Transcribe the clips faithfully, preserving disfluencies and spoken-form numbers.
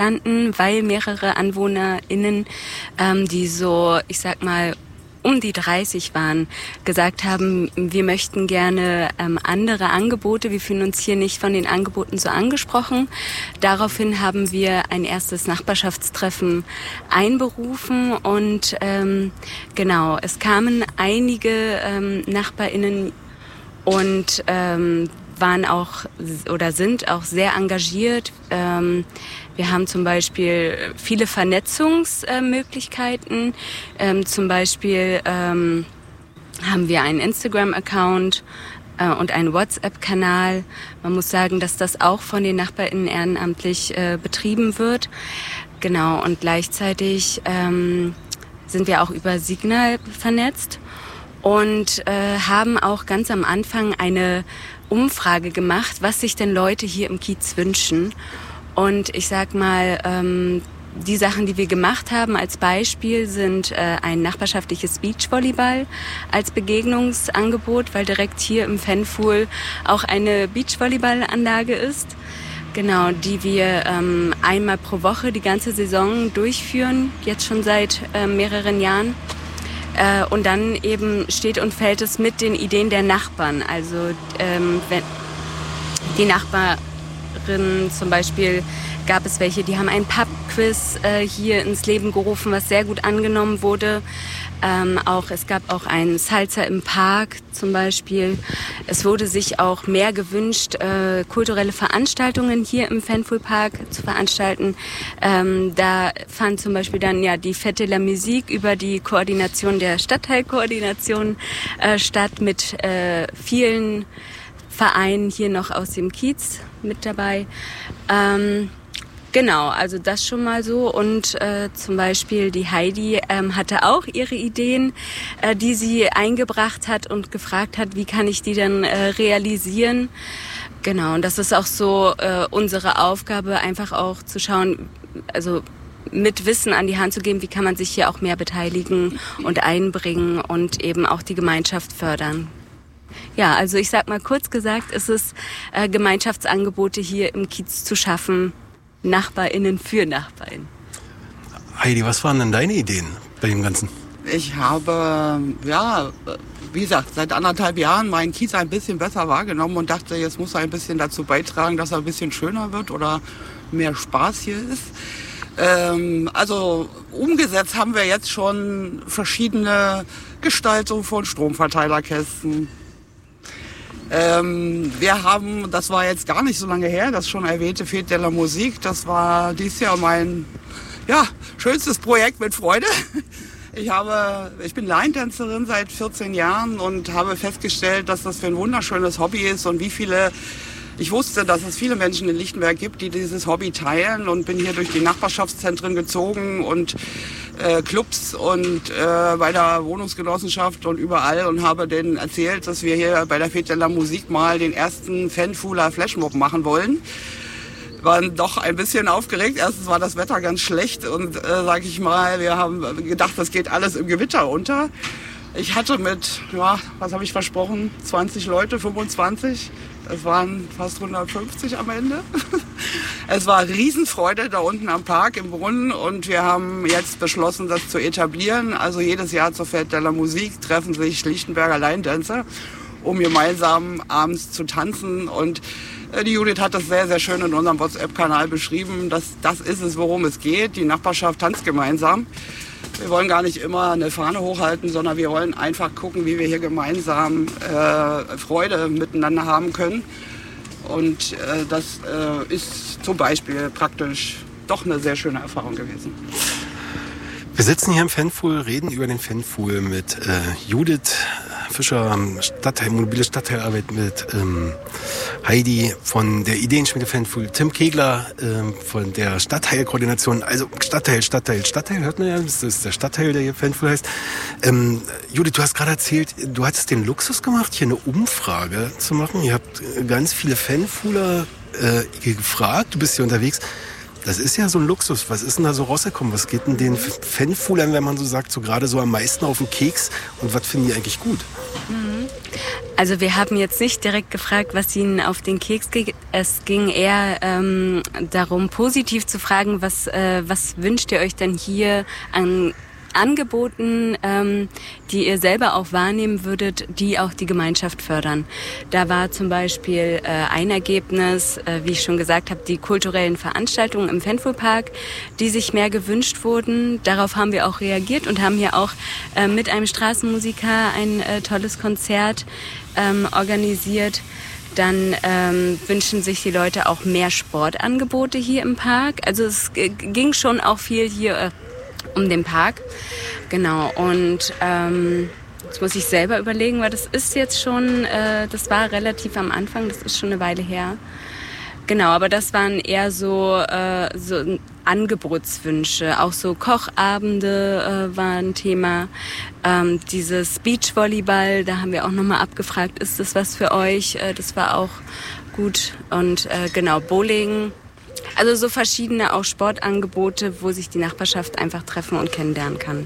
weil mehrere AnwohnerInnen, ähm, die so, ich sag mal, um die dreißig waren, gesagt haben, wir möchten gerne ähm, andere Angebote. Wir fühlen uns hier nicht von den Angeboten so angesprochen. Daraufhin haben wir ein erstes Nachbarschaftstreffen einberufen und ähm, genau, es kamen einige ähm, NachbarInnen und ähm, waren auch oder sind auch sehr engagiert. Ähm, wir haben zum Beispiel viele Vernetzungsmöglichkeiten. Ähm, zum Beispiel ähm, haben wir einen Instagram-Account äh, und einen WhatsApp-Kanal. Man muss sagen, dass das auch von den NachbarInnen ehrenamtlich äh, betrieben wird. Genau, und gleichzeitig ähm, sind wir auch über Signal vernetzt und äh, haben auch ganz am Anfang eine Umfrage gemacht, was sich denn Leute hier im Kiez wünschen. Und ich sag mal, ähm, die Sachen, die wir gemacht haben als Beispiel, sind äh, ein nachbarschaftliches Beachvolleyball als Begegnungsangebot, weil direkt hier im Fanpool auch eine Beachvolleyballanlage ist. Genau, die wir ähm, einmal pro Woche die ganze Saison durchführen, jetzt schon seit äh, mehreren Jahren. Äh, und dann eben steht und fällt es mit den Ideen der Nachbarn. Also ähm, wenn die Nachbarin zum Beispiel, gab es welche, die haben ein Pub-Quiz äh, hier ins Leben gerufen, was sehr gut angenommen wurde. Ähm, auch, es gab auch ein Salsa im Park zum Beispiel. Es wurde sich auch mehr gewünscht, äh, kulturelle Veranstaltungen hier im Fanpool-Park zu veranstalten. Ähm, da fand zum Beispiel dann ja die Fête de la Musique über die Koordination der Stadtteilkoordination äh, statt mit äh, vielen Vereinen hier noch aus dem Kiez mit dabei. Ähm, Genau, also das schon mal so. Und äh, zum Beispiel die Heidi ähm, hatte auch ihre Ideen, äh, die sie eingebracht hat und gefragt hat, wie kann ich die denn äh, realisieren. Genau, und das ist auch so äh, unsere Aufgabe, einfach auch zu schauen, also mit Wissen an die Hand zu geben, wie kann man sich hier auch mehr beteiligen und einbringen und eben auch die Gemeinschaft fördern. Ja, also ich sag mal kurz gesagt, ist es äh, Gemeinschaftsangebote hier im Kiez zu schaffen, NachbarInnen für NachbarInnen. Heidi, was waren denn deine Ideen bei dem Ganzen? Ich habe, ja, wie gesagt, seit anderthalb Jahren meinen Kiez ein bisschen besser wahrgenommen und dachte, jetzt muss er ein bisschen dazu beitragen, dass er ein bisschen schöner wird oder mehr Spaß hier ist. Ähm, also umgesetzt haben wir jetzt schon verschiedene Gestaltungen von Stromverteilerkästen. Ähm, wir haben, das war jetzt gar nicht so lange her, das schon erwähnte Fête de la Musique, das war dieses Jahr mein ja, schönstes Projekt mit Freude. Ich, habe, ich bin Line-Tänzerin seit vierzehn Jahren und habe festgestellt, dass das für ein wunderschönes Hobby ist und wie viele, ich wusste, dass es viele Menschen in Lichtenberg gibt, die dieses Hobby teilen und bin hier durch die Nachbarschaftszentren gezogen und äh, Clubs und äh, bei der Wohnungsgenossenschaft und überall und habe denen erzählt, dass wir hier bei der Fête de la Musique mal den ersten Fanpooler Flashmob machen wollen. Waren doch ein bisschen aufgeregt. Erstens war das Wetter ganz schlecht und äh, sag ich mal, wir haben gedacht, das geht alles im Gewitter unter. Ich hatte mit, ja, was habe ich versprochen, zwanzig Leute, fünfundzwanzig. Es waren fast hundertfünfzig am Ende. Es war Riesenfreude da unten am Park im Brunnen und wir haben jetzt beschlossen, das zu etablieren. Also jedes Jahr zur Fête de la Musique treffen sich Lichtenberger Line-Tänzer, um gemeinsam abends zu tanzen. Und die Judith hat das sehr, sehr schön in unserem WhatsApp-Kanal beschrieben. Das, das ist es, worum es geht. Die Nachbarschaft tanzt gemeinsam. Wir wollen gar nicht immer eine Fahne hochhalten, sondern wir wollen einfach gucken, wie wir hier gemeinsam äh, Freude miteinander haben können. Und äh, das äh, ist zum Beispiel praktisch doch eine sehr schöne Erfahrung gewesen. Wir sitzen hier im Fanpool, reden über den Fanpool mit äh, Judith Fischer, Stadtteil, mobile Stadtteilarbeit mit ähm, Heidi von der Ideenschmiede Fanpool, Tim Kegler ähm, von der Stadtteilkoordination, also Stadtteil, Stadtteil, Stadtteil, hört man ja, das ist der Stadtteil, der hier Fanpool heißt. Ähm, Judith, du hast gerade erzählt, du hattest den Luxus gemacht, hier eine Umfrage zu machen. Ihr habt ganz viele Fanpooler äh, gefragt, du bist hier unterwegs. Das ist ja so ein Luxus. Was ist denn da so rausgekommen? Was geht denn den Fanpoolern, wenn man so sagt, so gerade so am meisten auf den Keks? Und was finden die eigentlich gut? Also wir haben jetzt nicht direkt gefragt, was Ihnen auf den Keks ging. Es ging eher ähm, darum, positiv zu fragen, was, äh, was wünscht ihr euch denn hier an Angeboten, ähm, die ihr selber auch wahrnehmen würdet, die auch die Gemeinschaft fördern. Da war zum Beispiel äh, ein Ergebnis, äh, wie ich schon gesagt habe, die kulturellen Veranstaltungen im Fanful-Park, die sich mehr gewünscht wurden. Darauf haben wir auch reagiert und haben hier auch äh, mit einem Straßenmusiker ein äh, tolles Konzert ähm, organisiert. Dann ähm, wünschen sich die Leute auch mehr Sportangebote hier im Park. Also es äh, ging schon auch viel hier äh, um den Park. Genau, und ähm, jetzt muss ich selber überlegen, weil das ist jetzt schon, äh, das war relativ am Anfang, das ist schon eine Weile her. Genau, aber das waren eher so, äh, so Angebotswünsche, auch so Kochabende äh, waren ein Thema. Ähm, dieses Beachvolleyball, da haben wir auch nochmal abgefragt, ist das was für euch? Äh, das war auch gut. Und äh, genau, Bowling. Also so verschiedene auch Sportangebote, wo sich die Nachbarschaft einfach treffen und kennenlernen kann.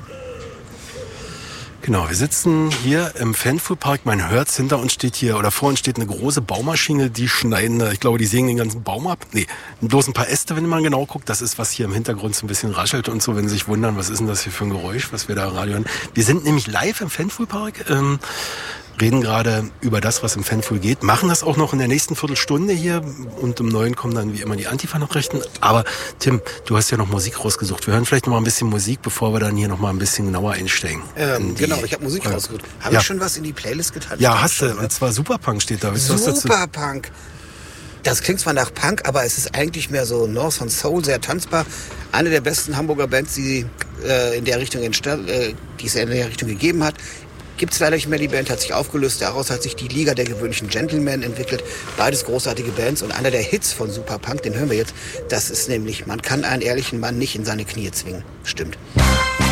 Genau, wir sitzen hier im Fanful-Park. Man hört's, hinter uns steht hier, oder vor uns steht eine große Baumaschine, die schneiden, ich glaube, die sägen den ganzen Baum ab. Nee, bloß ein paar Äste, wenn man genau guckt. Das ist, was hier im Hintergrund so ein bisschen raschelt und so, wenn Sie sich wundern, was ist denn das hier für ein Geräusch, was wir da im Radio hören. Wir sind nämlich live im Fanful-Park. Ähm, reden gerade über das, was im Fanful geht, machen das auch noch in der nächsten Viertelstunde hier und um neun kommen dann wie immer die Antifa-Nachrichten. Aber Tim, du hast ja noch Musik rausgesucht. Wir hören vielleicht noch mal ein bisschen Musik, bevor wir dann hier noch mal ein bisschen genauer einsteigen. Ähm, genau, ich habe Musik äh, rausgesucht. Habe ja. ich schon was in die Playlist getan? Ja, hast du. Und zwar Superpunk steht da. Superpunk. Das klingt zwar nach Punk, aber es ist eigentlich mehr so North und Soul, sehr tanzbar. Eine der besten Hamburger Bands, die, äh, in der Richtung entstand, äh, die es in der Richtung gegeben hat. Gibt es leider nicht mehr, die Band hat sich aufgelöst, daraus hat sich die Liga der gewöhnlichen Gentlemen entwickelt. Beides großartige Bands und einer der Hits von Superpunk, den hören wir jetzt, das ist nämlich, man kann einen ehrlichen Mann nicht in seine Knie zwingen. Stimmt.